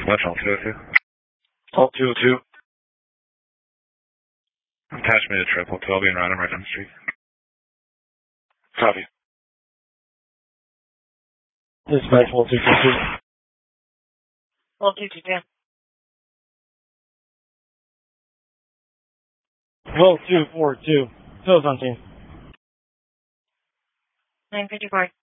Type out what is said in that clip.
What's all 202? All 202. Attach me to 1212 and ride him right down the street. Copy. Dispatch 1222. 1222. 12242. Phil's on scene. 954.